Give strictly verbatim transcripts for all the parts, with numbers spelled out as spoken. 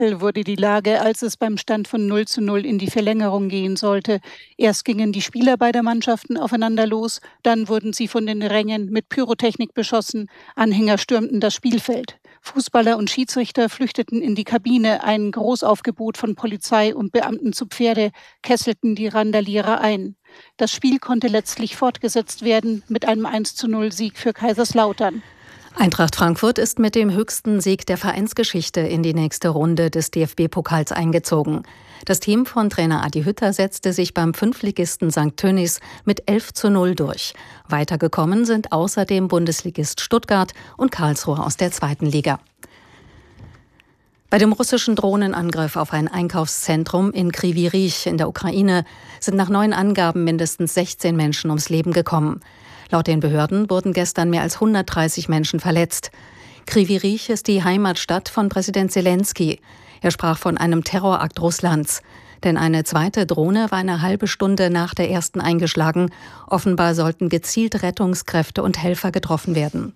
wurde die Lage, als es beim Stand von null zu null in die Verlängerung gehen sollte. Erst gingen die Spieler beider Mannschaften aufeinander los, dann wurden sie von den Rängen mit Pyrotechnik beschossen, Anhänger stürmten das Spielfeld. Fußballer und Schiedsrichter flüchteten in die Kabine, ein Großaufgebot von Polizei und Beamten zu Pferde kesselten die Randalierer ein. Das Spiel konnte letztlich fortgesetzt werden mit einem eins zu null Sieg für Kaiserslautern. Eintracht Frankfurt ist mit dem höchsten Sieg der Vereinsgeschichte in die nächste Runde des D F B-Pokals eingezogen. Das Team von Trainer Adi Hütter setzte sich beim Fünftligisten Sankt Tönnies mit elf zu null durch. Weitergekommen sind außerdem Bundesligist Stuttgart und Karlsruhe aus der zweiten Liga. Bei dem russischen Drohnenangriff auf ein Einkaufszentrum in Kryvyi Rih in der Ukraine sind nach neuen Angaben mindestens sechzehn Menschen ums Leben gekommen. Laut den Behörden wurden gestern mehr als hundertdreißig Menschen verletzt. Kryvyi Rih ist die Heimatstadt von Präsident Zelensky. Er sprach von einem Terrorakt Russlands. Denn eine zweite Drohne war eine halbe Stunde nach der ersten eingeschlagen. Offenbar sollten gezielt Rettungskräfte und Helfer getroffen werden.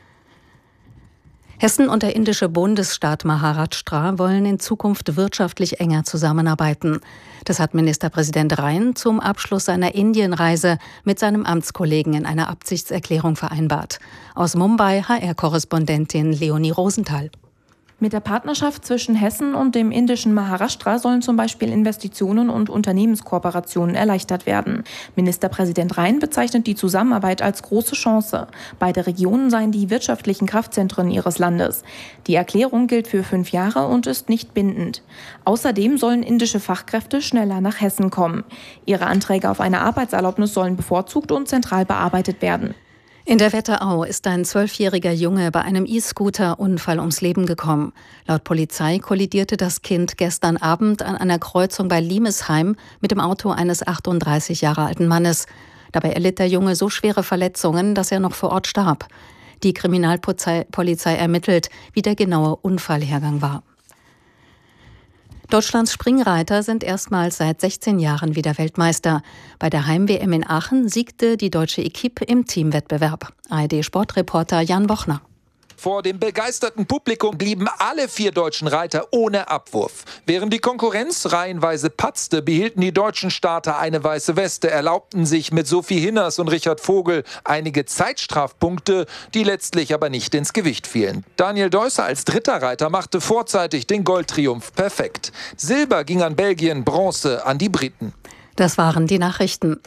Hessen und der indische Bundesstaat Maharashtra wollen in Zukunft wirtschaftlich enger zusammenarbeiten. Das hat Ministerpräsident Rhein zum Abschluss seiner Indienreise mit seinem Amtskollegen in einer Absichtserklärung vereinbart. Aus Mumbai H R-Korrespondentin Leonie Rosenthal. Mit der Partnerschaft zwischen Hessen und dem indischen Maharashtra sollen zum Beispiel Investitionen und Unternehmenskooperationen erleichtert werden. Ministerpräsident Rhein bezeichnet die Zusammenarbeit als große Chance. Beide Regionen seien die wirtschaftlichen Kraftzentren ihres Landes. Die Erklärung gilt für fünf Jahre und ist nicht bindend. Außerdem sollen indische Fachkräfte schneller nach Hessen kommen. Ihre Anträge auf eine Arbeitserlaubnis sollen bevorzugt und zentral bearbeitet werden. In der Wetterau ist ein zwölfjähriger Junge bei einem E-Scooter-Unfall ums Leben gekommen. Laut Polizei kollidierte das Kind gestern Abend an einer Kreuzung bei Limesheim mit dem Auto eines achtunddreißig Jahre alten Mannes. Dabei erlitt der Junge so schwere Verletzungen, dass er noch vor Ort starb. Die Kriminalpolizei ermittelt, wie der genaue Unfallhergang war. Deutschlands Springreiter sind erstmals seit sechzehn Jahren wieder Weltmeister. Bei der Heim-W M in Aachen siegte die deutsche Equipe im Teamwettbewerb. A R D-Sportreporter Jan Bochner. Vor dem begeisterten Publikum blieben alle vier deutschen Reiter ohne Abwurf. Während die Konkurrenz reihenweise patzte, behielten die deutschen Starter eine weiße Weste, erlaubten sich mit Sophie Hinners und Richard Vogel einige Zeitstrafpunkte, die letztlich aber nicht ins Gewicht fielen. Daniel Deusser als dritter Reiter machte vorzeitig den Goldtriumph perfekt. Silber ging an Belgien, Bronze an die Briten. Das waren die Nachrichten.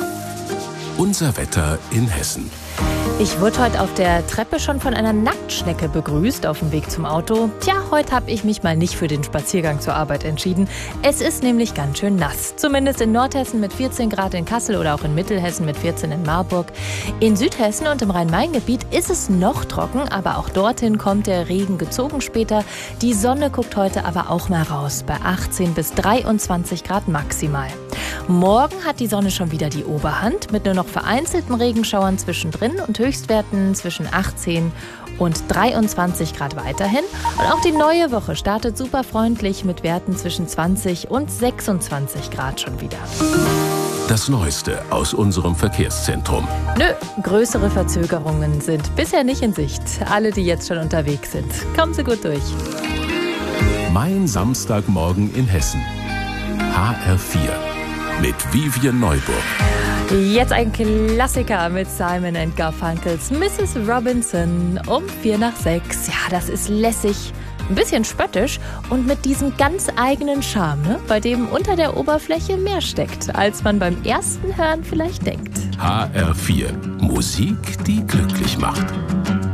Unser Wetter in Hessen. Ich wurde heute auf der Treppe schon von einer Nacktschnecke begrüßt auf dem Weg zum Auto. Tja, heute habe ich mich mal nicht für den Spaziergang zur Arbeit entschieden. Es ist nämlich ganz schön nass. Zumindest in Nordhessen mit vierzehn Grad in Kassel oder auch in Mittelhessen mit vierzehn in Marburg. In Südhessen und im Rhein-Main-Gebiet ist es noch trocken, aber auch dorthin kommt der Regen gezogen später. Die Sonne guckt heute aber auch mal raus, bei achtzehn bis dreiundzwanzig Grad maximal. Morgen hat die Sonne schon wieder die Oberhand mit nur noch vereinzelten Regenschauern zwischendrin und Höchstwerten zwischen achtzehn und dreiundzwanzig Grad weiterhin. Und auch die neue Woche startet super freundlich mit Werten zwischen zwanzig und sechsundzwanzig Grad schon wieder. Das Neueste aus unserem Verkehrszentrum. Nö, größere Verzögerungen sind bisher nicht in Sicht. Alle, die jetzt schon unterwegs sind, kommen Sie gut durch. Mein Samstagmorgen in Hessen. H R vier mit Vivian Neuburg. Jetzt ein Klassiker mit Simon and Garfunkels Misses Robinson um vier nach sechs. Ja, das ist lässig, ein bisschen spöttisch und mit diesem ganz eigenen Charme, ne? Bei dem unter der Oberfläche mehr steckt, als man beim ersten Hören vielleicht denkt. H R vier. Musik, die glücklich macht.